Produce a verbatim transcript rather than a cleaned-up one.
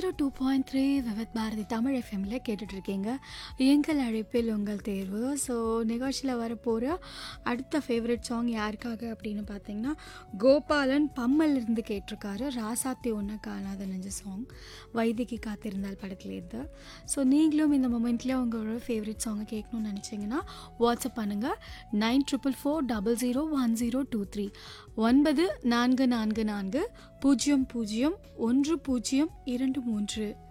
Zero two point three Vividh Bharathi Tamil எஃப்எம்மில் கேட்டுட்ருக்கீங்க. எங்கள் அழைப்பில் உங்கள் தேர்வு. ஸோ நிகழ்ச்சியில் வரப்போகிற அடுத்த ஃபேவரட் சாங் யாருக்காக அப்படின்னு பார்த்தீங்கன்னா, கோபாலன் பம்மல்லிருந்து கேட்டிருக்காரு. ராசாத்தி ஒன்று காணாத நெஞ்ச சாங் வைதிகி காத்திருந்தால் படத்துலேருந்து. ஸோ நீங்களும் இந்த மொமெண்ட்லேயே உங்களோட ஃபேவரட் சாங்கை கேட்கணும்னு நினச்சிங்கன்னா வாட்ஸ்அப் பண்ணுங்கள். Nine triple four double zero one zero two three ஒன்பது நான்கு நான்கு நான்கு பூஜ்ஜியம் பூஜ்ஜியம் ஒன்று பூஜ்ஜியம் இரண்டு மூன்று